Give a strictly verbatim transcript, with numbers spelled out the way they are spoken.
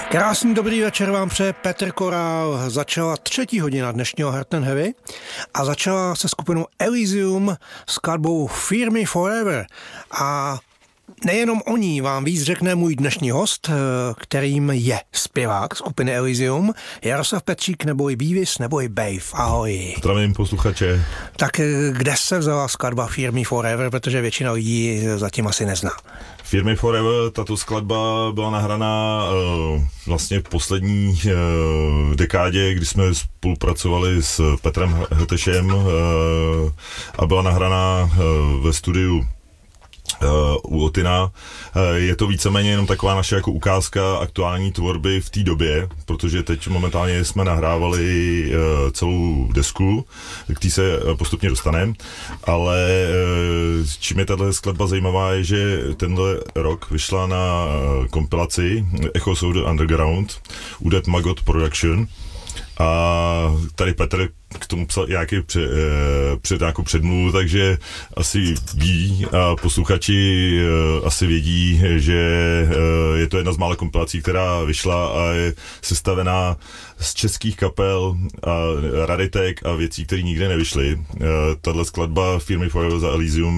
Krásný dobrý večer vám přeje Petr Korál. Začala třetí hodina dnešního Hard and Heavy a začala se skupinou Elysium s skladbou Fear Me Forever. A nejenom o ní vám víc řekne můj dnešní host, kterým je zpěvák skupiny Elysium, Jaroslav Petřík, neboli Beavis, neboli Bave. Ahoj. Zdravím posluchače. Tak kde se vzala skladba Fear Me Forever, protože většina lidí zatím asi nezná. Fear Me Forever, tato skladba byla nahraná uh, vlastně v poslední uh, dekádě, kdy jsme spolupracovali s Petrem Hetešem uh, a byla nahraná uh, ve studiu Uh, u Otina. Uh, je to víceméně jenom taková naše jako ukázka aktuální tvorby v té době, protože teď momentálně jsme nahrávali uh, celou desku, k té se uh, postupně dostaneme, ale uh, čím je tato skladba zajímavá je, že tenhle rok vyšla na uh, kompilaci Echoes of the Underground u Dead Maggot Production. A tady Petr k tomu psal nějaký před, před nějakou předmluvu, takže asi ví a posluchači asi vědí, že je to jedna z mála kompilací, která vyšla a je sestavená z českých kapel a raritek a věcí, které nikde nevyšly. Tahle skladba Fear Me Forever za Elysium